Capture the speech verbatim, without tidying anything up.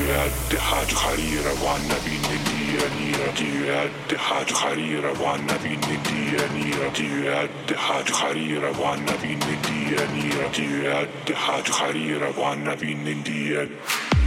حاج خريرة والنبي ندية نيرة ديات حاج خريرة والنبي ندية نيرة ديات حاج خريرة والنبي ندية نيرة ديات حاج خريرة والنبي ندية